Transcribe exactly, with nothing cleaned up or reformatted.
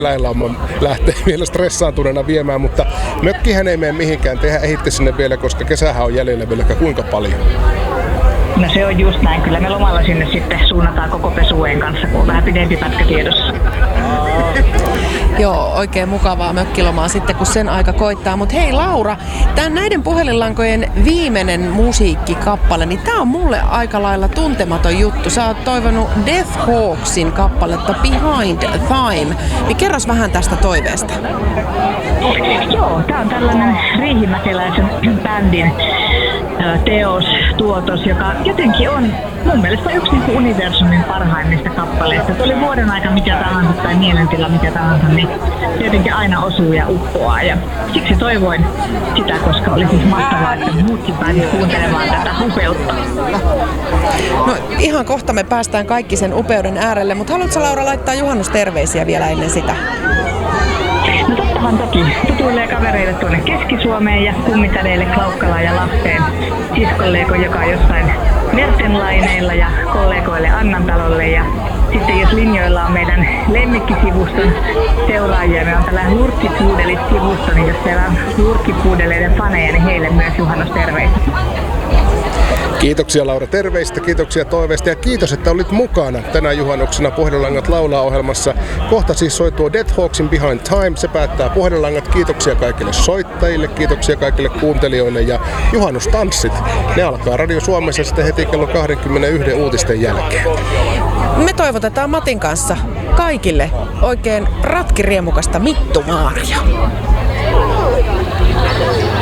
Lähilauma lähtee vielä stressaantuneena viemään, mutta mökkihän ei mene mihinkään. Tehän ehitte sinne vielä, koska kesähän on jäljellä vielä kuinka paljon. No se on just näin. Kyllä me lomalla sinne sitten suunnataan koko pesueen kanssa, kun on vähän pidempi pätkä tiedossa. Joo, oikein mukavaa mökkilomaa sitten, kun sen aika koittaa. Mutta hei Laura, tämän näiden puhelinlankojen viimeinen musiikkikappale, niin tää on mulle aika lailla tuntematon juttu. Sä oot toivonut Death Hawksin kappaletta Behind Time. Niin kerros vähän tästä toiveesta. Joo, tää on tällainen riihimäkeläisen bändin teos, tuotos, joka jotenkin on mun mielestä yksi niin kuin universumin parhaimmista kappaleista. Että oli vuoden aika mikä tahansa tai mielentila mikä tahansa, niin se jotenkin aina osuu ja uppoaa. Ja siksi toivoin sitä, koska oli siis mahtavaa, että muutkin pääsivät kuuntelemaan tätä upeutta. No ihan kohta me päästään kaikki sen upeuden äärelle, mutta haluatko Laura laittaa juhannusterveisiä vielä ennen sitä? No tottahan toki. Tutuille kavereille tuonne Keski-Suomeen ja kummitädeille Klaukkalaan ja Lahteen. Siskolleeko, joka on jossain Mertenlaineilla ja kollegoille Annantalolle. Ja sitten jos linjoilla on meidän lemmikkisivuston seuraajia, me on tällainen Lurkkipuudelit-sivusto, niin jos siellä on lurkkipuudeleiden faneja, niin heille myös juhannusterveisiä. Kiitoksia Laura terveistä, kiitoksia toiveista ja kiitos, että olit mukana tänä juhannuksena Puhelinlangat laulaa -ohjelmassa. Kohta siis soituu Death Hawksin Behind Time, se päättää Puhelinlangat. Kiitoksia kaikille soittajille, kiitoksia kaikille kuuntelijoille ja juhannustanssit. Ne alkaa Radio Suomessa sitten heti kello kaksikymmentäyksi uutisten jälkeen. Me toivotetaan Matin kanssa kaikille oikein ratkiriemukasta mittumaaria.